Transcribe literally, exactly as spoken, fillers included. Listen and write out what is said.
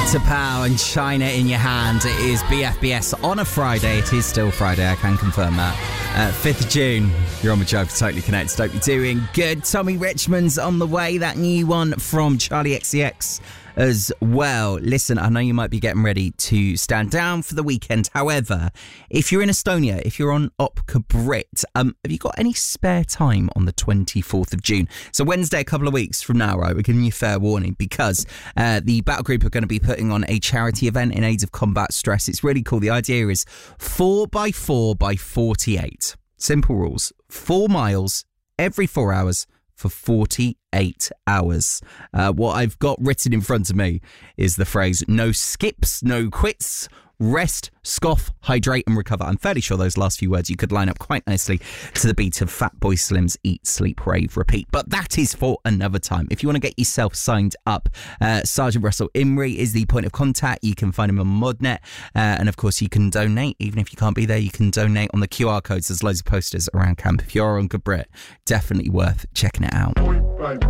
Victor Pow and China in Your Hand. It is B F B S on a Friday. It is still Friday, I can confirm that. Uh, fifth of June, you're on with Joe for Totally Connected. Hope you're doing good. Tommy Richmond's on the way. That new one from Charlie X C X as well. Listen, I know you might be getting ready to stand down for the weekend. However, if you're in Estonia, if you're on Opka Brit, um, have you got any spare time on the twenty-fourth of June? So Wednesday, a couple of weeks from now, right, we're giving you fair warning because uh, the battle group are going to be putting on a charity event in aid of combat stress. It's really cool. The idea is four by four by forty-eight. Simple rules. Four miles every four hours for forty-eight hours. Uh, what I've got written in front of me is the phrase, no skips, no quits, rest, scoff, hydrate and recover. I'm fairly sure those last few words you could line up quite nicely to the beat of Fatboy Slim's Eat, Sleep, Rave, Repeat. But that is for another time. If you want to get yourself signed up, uh, Sergeant Russell Imrie is the point of contact. You can find him on Modnet. Uh, and of course, you can donate. Even if you can't be there, you can donate on the Q R codes. There's loads of posters around camp. If you're on Good Brit, definitely worth checking it out.